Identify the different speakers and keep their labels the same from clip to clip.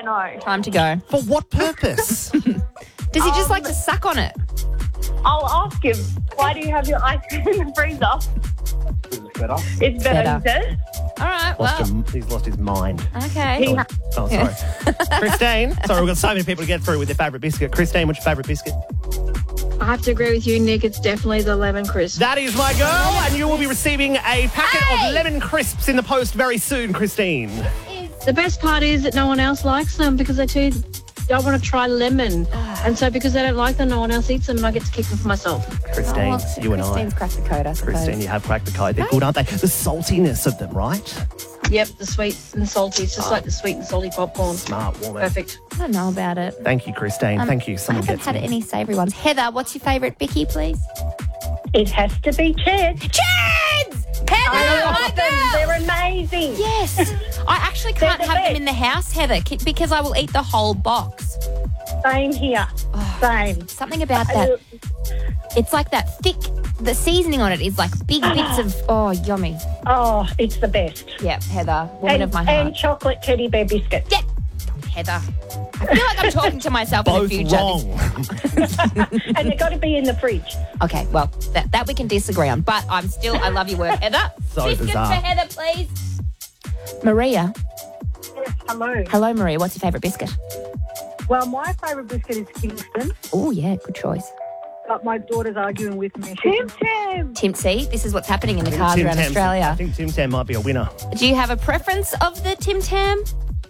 Speaker 1: I know.
Speaker 2: Time to go.
Speaker 3: For what purpose?
Speaker 2: Does he just like to suck on it?
Speaker 1: I'll ask him, why do you have your ice cream in the freezer?
Speaker 4: It's better.
Speaker 1: It's better, is it?
Speaker 2: All right, well,
Speaker 3: He's lost his mind.
Speaker 2: okay.
Speaker 3: Oh, sorry. Christine. Sorry, we've got so many people to get through with their favourite biscuit. Christine, what's your favourite biscuit?
Speaker 5: I have to agree with you, Nick. It's definitely the lemon crisp.
Speaker 3: That is my girl, and you will be receiving a packet of lemon crisps in the post very soon, Christine.
Speaker 5: The best part is that no one else likes them because they too don't want to try lemon. And so because they don't like them, no one else eats them and I get to keep them for myself.
Speaker 3: Christine, you and I.
Speaker 2: Christine's cracked the code, I suppose.
Speaker 3: Christine, you have cracked the code. They're good, aren't they? The saltiness of them, right?
Speaker 5: Yep, the sweet and salty. It's just like the sweet and salty popcorn.
Speaker 3: Smart woman.
Speaker 5: Perfect.
Speaker 2: I don't know about it.
Speaker 3: Thank you, Christine. Thank you.
Speaker 2: I
Speaker 3: Someone
Speaker 2: haven't
Speaker 3: gets
Speaker 2: had
Speaker 3: me.
Speaker 2: any savoury ones. Heather, what's your favourite Bicky, please?
Speaker 1: It has to be Cheds.
Speaker 2: Cheds! Heather,
Speaker 1: I
Speaker 2: my
Speaker 1: love them.
Speaker 2: girl!
Speaker 1: They're amazing.
Speaker 2: Yes. I actually can't
Speaker 1: the
Speaker 2: have them
Speaker 1: best.
Speaker 2: in the house, Heather, because I will eat the whole box.
Speaker 1: Same here. Same.
Speaker 2: Something about that. It's like that thick, the seasoning on it is like big bits of, yummy.
Speaker 1: Oh, it's the best.
Speaker 2: Yep, Heather, woman of my heart.
Speaker 1: And chocolate teddy bear biscuits.
Speaker 2: Yep. Heather. I feel like I'm talking to myself in the
Speaker 3: Both
Speaker 2: future.
Speaker 3: wrong.
Speaker 1: And they've got to be in the fridge.
Speaker 2: Okay, well, that we can disagree on, but I love your work, Heather.
Speaker 3: So
Speaker 2: Biscuits
Speaker 3: bizarre.
Speaker 2: for Heather, please. Maria.
Speaker 1: Yes, hello.
Speaker 2: Hello, Maria. What's your favourite biscuit?
Speaker 1: Well, my favourite biscuit is Kingston,
Speaker 2: Oh, yeah, good choice.
Speaker 1: but my daughter's arguing with me. Tim.
Speaker 2: Tim C, this is what's happening in the cars
Speaker 3: Tim
Speaker 2: around
Speaker 3: Tam's- I
Speaker 2: Australia.
Speaker 3: think Tim Tam might be a winner.
Speaker 2: Do you have a preference of the Tim Tam?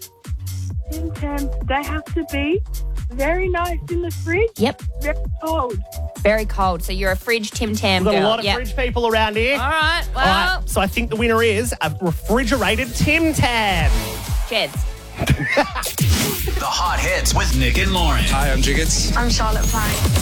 Speaker 1: Tim, they have to be very nice in the fridge,
Speaker 2: Yep,
Speaker 1: very cold.
Speaker 2: very cold. So you're a fridge Tim Tam
Speaker 3: We've got
Speaker 2: girl.
Speaker 3: a lot of
Speaker 2: Yep.
Speaker 3: fridge people around here.
Speaker 2: All right,
Speaker 3: All
Speaker 2: well,
Speaker 3: right, so I think the winner is a refrigerated Tim Tam.
Speaker 2: Cheds.
Speaker 6: The hot hits with Nick and Lauren.
Speaker 7: Hi, I'm Jiggets.
Speaker 5: I'm Charlotte Pine.